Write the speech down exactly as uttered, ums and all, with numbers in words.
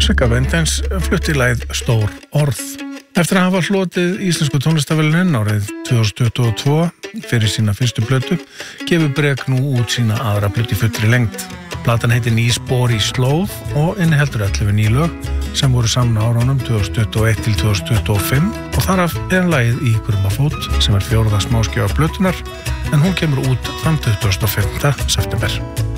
Sigga Bendens flutti lagið Stór orð. Eftir að hafa hlotið íslensku tónlistarverðlaunin árið tvö þúsund tuttugu og tvö fyrir sína fyrstu plötu, gefur Brek nú út sína aðra plötu í fullri lengd. Platan heitir Ný spor í slóð og inniheldur ellefu ný lög sem voru saman á árunum tvö þúsund tuttugu og eitt til tvö þúsund tuttugu og fimm og þaraf er lagið Í Grummafót sem er fjórða smáskífa plötunar en hún kemur út þann tuttugasta og fimmta september.